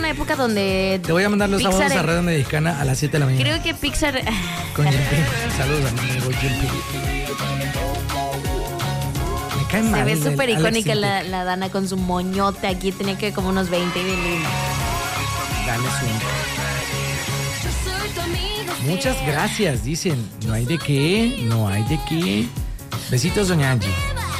una época donde Te voy a mandar los sábados a Radio Mexicana a las 7 de la mañana. Creo que Pixar... Con Jimpi. Saludos a mi amigo Jimpi. Me cae mal. Se ve súper icónica la Dana con su moñote aquí. Tenía que como unos 20 y bien lindo. Dale zoom. Muchas gracias, dicen. No hay de qué, no hay de qué. Besitos, doña Angie.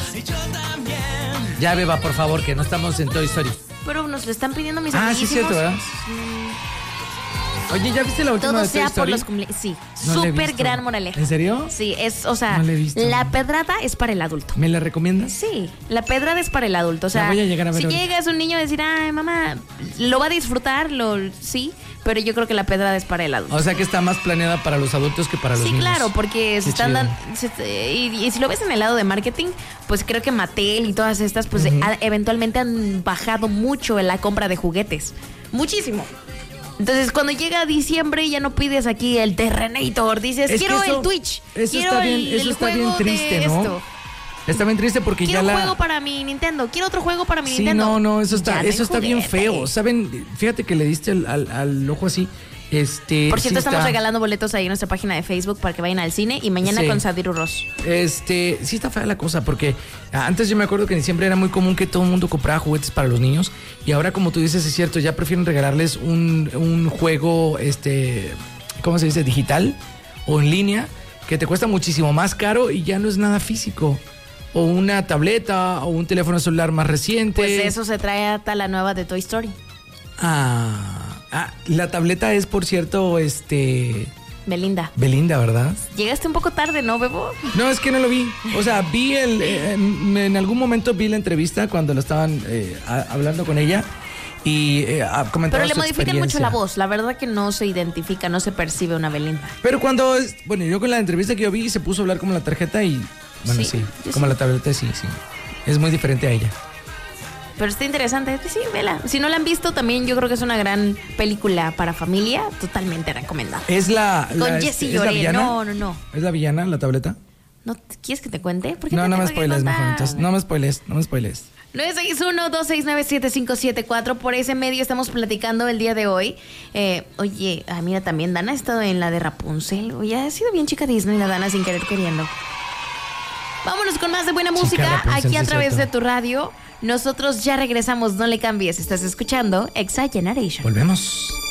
Ya, Beba, por favor, que no estamos en Toy Story. Pero nos lo están pidiendo mis amiguísimos. Sí, cierto, ¿verdad? Oye, ¿ya viste la última Todo de Toy sea Story? Por los cumpleaños. Sí, No súper gran moraleja. ¿En serio? Sí, es, o sea, No la he visto. La pedrada es para el adulto. ¿Me la recomiendas? Sí, la pedrada es para el adulto. O sea, voy a llegar a ver si ahorita. llegas un niño a decir, ay, mamá, lo va a disfrutar, sí, pero yo creo que la pedrada es para el adulto. O sea que está más planeada para los adultos que para los niños. Sí, claro, porque Qué se están chido. dando... Y si lo ves en el lado de marketing, pues creo que Mattel y todas estas, pues eventualmente han bajado mucho en la compra de juguetes. Muchísimo. Entonces, cuando llega diciembre ya no pides aquí el Terrenator, dices, quiero el Twitch, quiero el juego triste, de ¿no? esto. Está bien triste porque Quiero ya un juego para mi Nintendo, quiero otro juego para mi Sí, Nintendo. no, eso Ya está bien juguete. feo. ¿Saben? Fíjate que le diste al ojo así. Por cierto, sí estamos regalando boletos ahí en nuestra página de Facebook para que vayan al cine y mañana Sí. con Sadiru Ross. Sí está fea la cosa porque antes yo me acuerdo que en diciembre era muy común que todo el mundo comprara juguetes para los niños y ahora, como tú dices, es cierto, ya prefieren regalarles un juego, ¿cómo se dice? Digital o en línea, que te cuesta muchísimo más caro y ya no es nada físico. O una tableta o un teléfono celular más reciente. Pues de eso se trae hasta la nueva de Toy Story. La tableta es, por cierto, Belinda, ¿verdad? llegaste un poco tarde, ¿no, Bebo? No, es que no lo vi. O sea, vi en algún momento vi la entrevista cuando lo estaban hablando con ella y comentaba Pero le su modifican mucho experiencia. la voz. La verdad que no se identifica, no se percibe una Belinda. Pero yo con la entrevista que yo vi se puso a hablar como la tarjeta y bueno, sí, como la tableta sí. Es muy diferente a ella. Pero está interesante, sí, vela. Si no la han visto, también yo creo que es una gran película para familia, totalmente recomendada. Es Con Jessie ¿es la Lloré, villana? no. ¿Es la villana, la tableta? ¿No quieres que te cuente? ¿Por qué No, te no me tengo que spoiles, mejor. contar? Entonces, no me spoiles. 961-269-7574. Por ese medio estamos platicando el día de hoy. Oye, mira, también Dana ha estado en la de Rapunzel. Oye, ha sido bien chica Disney la Dana sin querer queriendo. Vámonos con más de buena música Rapunzel, aquí a sí, través cierto. de tu radio. Nosotros ya regresamos, no le cambies. Estás escuchando Exa Generation. Volvemos.